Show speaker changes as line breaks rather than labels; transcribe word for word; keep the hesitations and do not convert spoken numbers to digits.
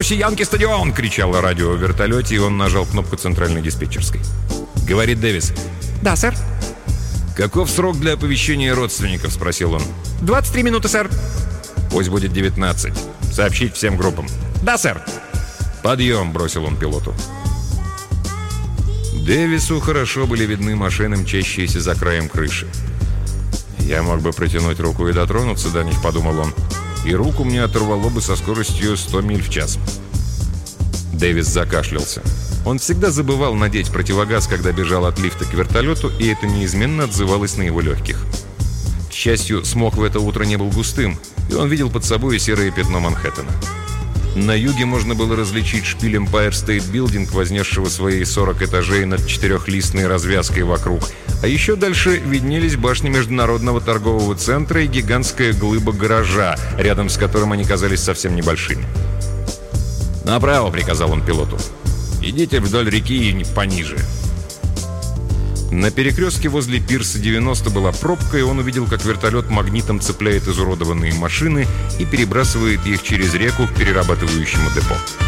корпусе Янки стадион!» — кричало радио в вертолете, и он нажал кнопку центральной диспетчерской. Говорит Дэвис.
«Да, сэр».
«Каков срок для оповещения родственников?» — спросил он.
«двадцать три минуты, сэр».
«Пусть будет девятнадцать. Сообщить всем группам».
«Да, сэр».
«Подъем!» — бросил он пилоту. Дэвису хорошо были видны машины, мчащиеся за краем крыши. «Я мог бы протянуть руку и дотронуться до них», — подумал он. «И руку мне оторвало бы со скоростью сто миль в час». Дэвис закашлялся. Он всегда забывал надеть противогаз, когда бежал от лифта к вертолету, и это неизменно отзывалось на его легких. К счастью, смог в это утро не был густым, и он видел под собой серое пятно Манхэттена. На юге можно было различить шпиль Empire State Building, вознесшего свои сорок этажей над четырехлистной развязкой вокруг. А еще дальше виднелись башни Международного торгового центра и гигантская глыба гаража, рядом с которым они казались совсем небольшими. «Направо», — приказал он пилоту. «Идите вдоль реки и пониже». На перекрестке возле пирса девяносто была пробка, и он увидел, как вертолет магнитом цепляет изуродованные машины и перебрасывает их через реку к перерабатывающему депо.